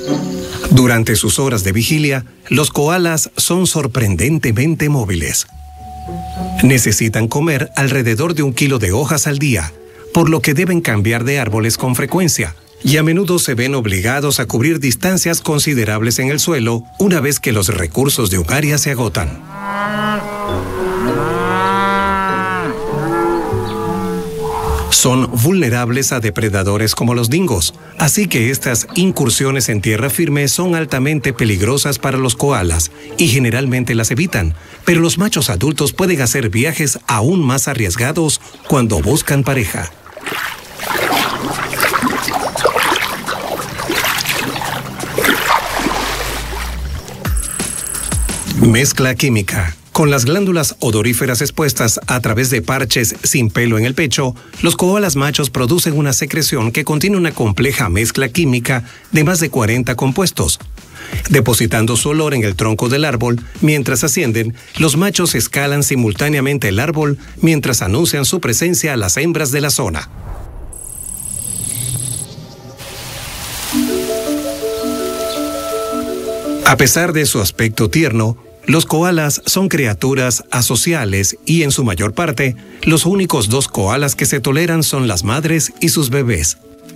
Durante sus horas de vigilia, los koalas son sorprendentemente móviles. Necesitan comer alrededor de 1 kilo de hojas al día, por lo que deben cambiar de árboles con frecuencia, y a menudo se ven obligados a cubrir distancias considerables en el suelo una vez que los recursos de un área se agotan. Son vulnerables a depredadores como los dingos, así que estas incursiones en tierra firme son altamente peligrosas para los koalas y generalmente las evitan, pero los machos adultos pueden hacer viajes aún más arriesgados cuando buscan pareja. Mezcla química. Con las glándulas odoríferas expuestas a través de parches sin pelo en el pecho, los koalas machos producen una secreción que contiene una compleja mezcla química de más de 40 compuestos. Depositando su olor en el tronco del árbol, mientras ascienden, los machos escalan simultáneamente el árbol mientras anuncian su presencia a las hembras de la zona. A pesar de su aspecto tierno, los koalas son criaturas asociales y, en su mayor parte, los únicos 2 koalas que se toleran son las madres y sus bebés.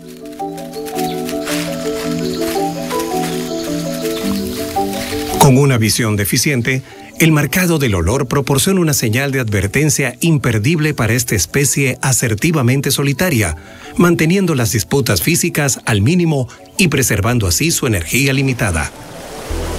Con una visión deficiente, el marcado del olor proporciona una señal de advertencia imperdible para esta especie asertivamente solitaria, manteniendo las disputas físicas al mínimo y preservando así su energía limitada.